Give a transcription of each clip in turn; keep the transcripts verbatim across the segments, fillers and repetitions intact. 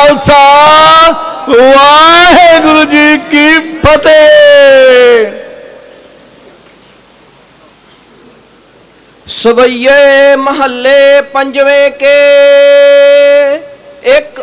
ਖਾਲਸਾ ਵਾਹਿਗੁਰੂ ਜੀ ਕੀ ਫਤਿਹ। ਸਵਈਏ ਮਹੱਲੇ ਪੰਜਵੇਂ ਕੇ ਇੱਕ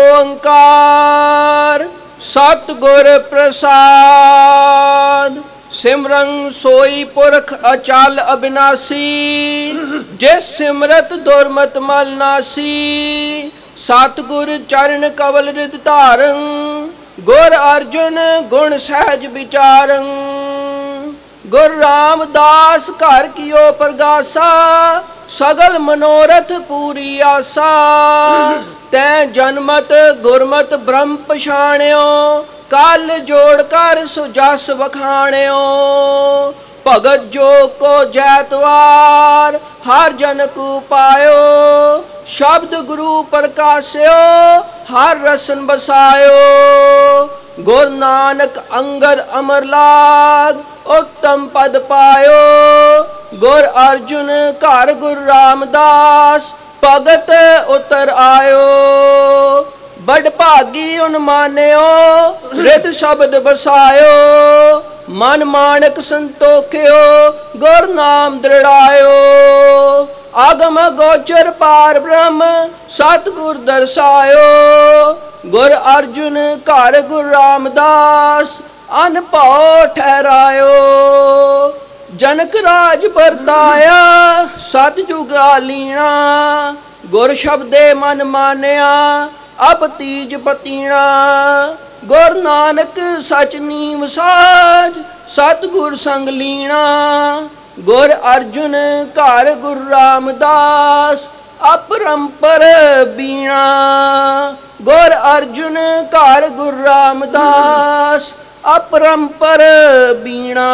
ਓੰਕਾਰ ਸਤਿਗੁਰ ਪ੍ਰਸਾਦ। ਸਿਮਰਨ ਸੋਈ ਪੁਰਖ ਅਚਲ ਅਬਿਨਾਸੀ, ਜਿਸ ਸਿਮਰਤ ਦੁਰਮਤ ਮਲ ਨਾਸੀ। ਸਤਿਗੁਰ ਚਰਨ ਕਵਲ ਰਿਦ ਧਾਰੰ, ਗੁਰ ਅਰਜੁਨ ਗੁਣ ਸਹਿਜ ਵਿਚਾਰੰ। ਗੁਰ ਰਾਮਦਾਸ ਘਰ ਕੀਓ ਪ੍ਰਗਾਸਾ, ਸਗਲ ਮਨੋਰਥ ਪੂਰੀ ਆਸਾ। ਤੈਂ ਜਨਮਤ ਗੁਰਮਤ ਬ੍ਰਹਮ ਪਛਾਣਿਓ, ਕਲ ਜੋੜ ਕਰ ਸੋ ਜਸ ਵਖਾਣਿਓ। ਭਗਤ ਜੋ ਕੋ ਜੈਤਵਾਰ, ਹਰ ਜਨ ਕੋ ਪਾਇਓ। ਸ਼ਬਦ ਗੁਰੂ ਪ੍ਰਕਾਸ਼ਿਓ, ਹਰ ਰਸਨ ਬਸਾਇਓ। ਗੁਰ ਨਾਨਕ ਅੰਗਦ ਅਮਰ ਲਾਗ, ਉੱਤਮ ਪਦ ਪਾਇਓ। ਗੁਰ ਅਰਜੁਨ ਘਰ ਗੁਰ ਰਾਮਦਾਸ, ਭਗਤ ਉਤਰ ਆਇਓ। ਬੜ ਭਾਗੀ ਉਨ ਮਾਨਿਓ, ਰਿਤ ਸ਼ਬਦ ਬਸਾਇਓ। ਮਨ ਮਾਨਕ ਸੰਤੋਖਿਓ, ਗੁਰ ਨਾਮ ਦ੍ਰਿੜਾਇਓ। ਆਗਮ ਗੋਚਰ ਪਾਰ ਬ੍ਰਹਮ, ਸਤਿਗੁਰ ਦਰਸਾਇਓ। ਗੁਰ ਅਰਜੁਨ ਘਰ ਗੁਰ ਰਾਮਦਾਸ, ਅਨਭਉ ਠਹਿਰਾਇਓ। ਜਨਕ ਰਾਜ ਵਰਤਾਇਆ, ਸਤਿਜੁਗ ਆਲੀਣਾ। ਗੁਰ ਸ਼ਬਦੇ ਮਨ ਮਾਨਿਆ, ਅਬ ਤੀਜ ਪਤੀਣਾ। ਗੁਰ ਨਾਨਕ ਸਚ ਨੀਮ ਸਾਜ, ਸਤਿਗੁਰ ਸੰਗ ਲੀਣਾ। ਗੁਰ ਅਰਜੁਨ ਘਰ ਗੁਰ ਰਾਮਦਾਸ, ਅਪਰੰਪਰ ਬੀਣਾ। ਗੁਰ ਅਰਜੁਨ ਘਰ ਗੁਰ ਰਾਮਦਾਸ, ਅਪਰੰਪਰ ਬੀਣਾ।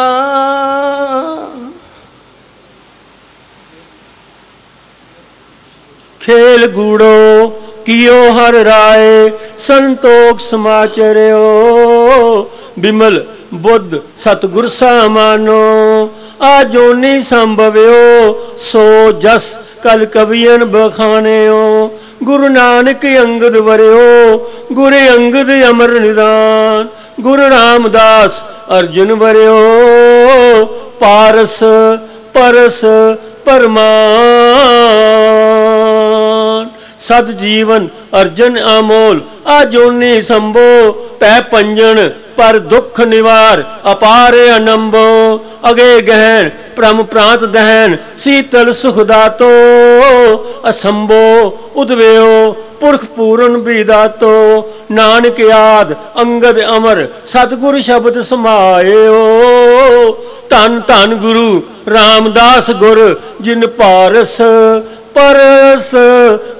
ਖੇਲ ਗੂੜੋ ਕੀਓ ਹਰ ਰਾਏ, ਸੰਤੋਖ ਸਮਾਚਰਿਓ। ਬਿਮਲ ਬੁੱਧ ਸਤਿਗੁਰ ਸਾਮਾਨੋ, ਆ ਜੋਨੀ ਸੰਭਵਿਓ। ਸੋ ਜਸ ਕਲ ਕਵੀਨ ਬਖਾਨਿਓ। ਗੁਰੂ ਨਾਨਕ ਅੰਗਦ ਵਰਿਓ, ਗੁਰ ਅੰਗਦ ਅਮਰ ਨਿਦਾਨ। ਗੁਰੂ ਰਾਮਦਾਸ ਅਰਜੁਨ ਵਰਿਓ, ਪਾਰਸ ਪਰਸ ਪਰਮਾਨ। ਸਤ ਜੀਵਨ ਅਰਜਨ ਅਮੋਲ, ਆ ਜੋਨੀ ਸੰਭੋ। ਪੈ ਪੰਜਨ ਪਰ ਦੁੱਖ ਨਿਵਾਰ, ਅਪਾਰ ਅਨੰਭੋ। ਅਗੇ ਗਹਿਣ ਪ੍ਰਮ ਪ੍ਰਾਂਤ ਦਹਿਨ, ਸੀਤਲ ਸੁਖ ਦਾਤੋ। ਅਸੰਭੋ ਉਦਵੇਓ, ਪੁਰਖ ਪੂਰਨ ਵਿਦਾਤੋ। ਨਾਨਕ ਆਦ ਅੰਗਦ ਅਮਰ, ਸਤਿਗੁਰ ਸ਼ਬਦ ਸਮਾਇਓ। ਧੰਨ ਧੰਨ ਗੁਰੂ ਰਾਮਦਾਸ ਗੁਰ, ਜਿਨ ਪਾਰਸ ਪਰਸ